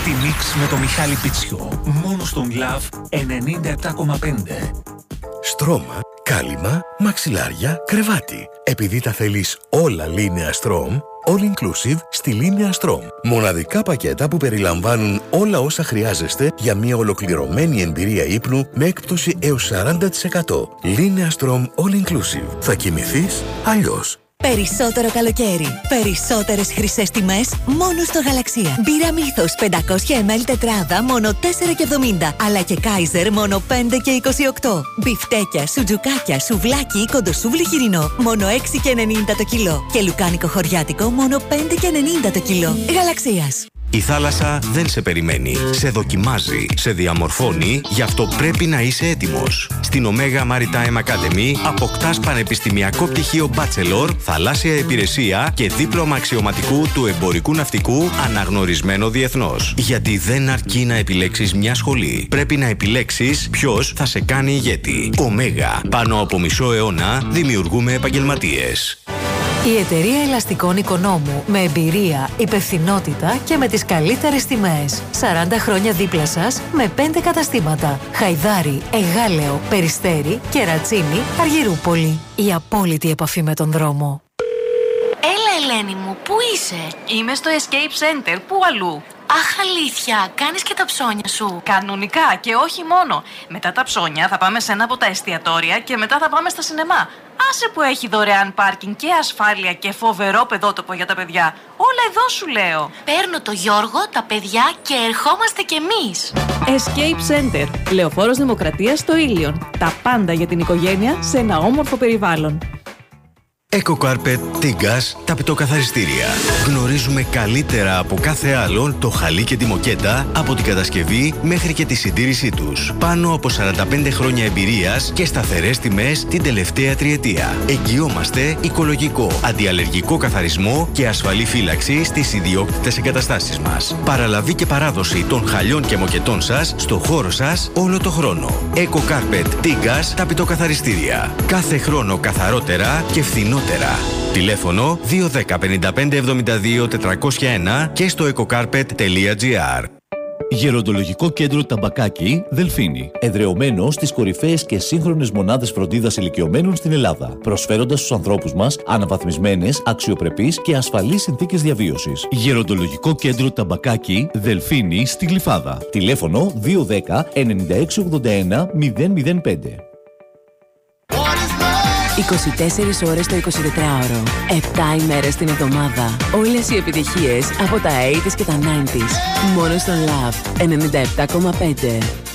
Τη μίξ με το Μιχάλη Πιτσιό. Μόνο στον Love 97,5. Στρώμα, κάλυμα, μαξιλάρια, κρεβάτι. Επειδή τα θέλεις όλα Linea Strom, all inclusive στη Linea Strom. Μοναδικά πακέτα που περιλαμβάνουν όλα όσα χρειάζεστε για μια ολοκληρωμένη εμπειρία ύπνου με έκπτωση έως 40%. Linea Strom all inclusive. Θα κοιμηθείς αλλιώς. Περισσότερο καλοκαίρι. Περισσότερες χρυσές τιμές μόνο στο Γαλαξία. Μπύρα Μύθος 500 ml τετράδα μόνο 4,70. Αλλά και Kaiser μόνο 5,28. Μπιφτέκια, σουτζουκάκια, σουβλάκι ή κοντοσούβλι χοιρινό μόνο 6,90 το κιλό. Και λουκάνικο χωριάτικο μόνο 5,90 το κιλό. Γαλαξίας. Η θάλασσα δεν σε περιμένει. Σε δοκιμάζει, σε διαμορφώνει, γι' αυτό πρέπει να είσαι έτοιμος. Στην Omega Maritime Academy αποκτάς πανεπιστημιακό πτυχίο Bachelor, θαλάσσια υπηρεσία και δίπλωμα αξιωματικού του εμπορικού ναυτικού αναγνωρισμένο διεθνώς. Γιατί δεν αρκεί να επιλέξεις μια σχολή. Πρέπει να επιλέξεις ποιος θα σε κάνει ηγέτη. Omega. Πάνω από μισό αιώνα δημιουργούμε επαγγελματίες. Η εταιρεία ελαστικών Οικονόμου με εμπειρία, υπευθυνότητα και με τις καλύτερες τιμές. 40 χρόνια δίπλα σας με 5 καταστήματα. Χαϊδάρι, Εγάλεο, Περιστέρι, Κερατσίνη, Αργυρούπολη. Η απόλυτη επαφή με τον δρόμο. Έλα Ελένη μου, πού είσαι? Είμαι στο Escape Center, πού αλλού? Αχ, αλήθεια, κάνεις και τα ψώνια σου? Κανονικά και όχι μόνο. Μετά τα ψώνια θα πάμε σε ένα από τα εστιατόρια και μετά θα πάμε στα σινεμά. Άσε που έχει δωρεάν πάρκινγκ και ασφάλεια και φοβερό παιδότοπο για τα παιδιά. Όλα εδώ σου λέω. Παίρνω το Γιώργο, τα παιδιά και ερχόμαστε κι εμείς. Escape Center, Λεωφόρος Δημοκρατίας στο Ήλιον. Τα πάντα για την οικογένεια σε ένα όμορφο περιβάλλον. EcoCarpet Tigas ταπητοκαθαριστήρια. Γνωρίζουμε καλύτερα από κάθε άλλον το χαλί και τη μοκέτα από την κατασκευή μέχρι και τη συντήρησή τους. Πάνω από 45 χρόνια εμπειρίας και σταθερές τιμές την τελευταία τριετία. Εγγυόμαστε οικολογικό, αντιαλλεργικό καθαρισμό και ασφαλή φύλαξη στις ιδιόκτητες εγκαταστάσεις μας. Παραλαβή και παράδοση των χαλιών και μοκετών σας στο χώρο σας όλο το χρόνο. EcoCarpet Tigas ταπητοκαθαριστήρια. Κάθε χρόνο καθαρότερα και φθηνότερα. Τηλέφωνο 210 55 72 401 και στο ecocarpet.gr. Γεροντολογικό κέντρο Ταμπακάκι, Δελφίνη. Εδρεωμένο στις κορυφαίες και σύγχρονες μονάδες φροντίδας ηλικιωμένων στην Ελλάδα. Προσφέροντας στους ανθρώπους μας αναβαθμισμένες, αξιοπρεπείς και ασφαλείς συνθήκες διαβίωσης. Γεροντολογικό κέντρο Ταμπακάκι, Δελφίνη, στη Γλυφάδα. Τηλέφωνο 210 96 81 005. 24 ώρες το 24ωρο. 7 ημέρες την εβδομάδα. Όλες οι επιτυχίες από τα 80's και τα 90's. Μόνο στον Love 97,5.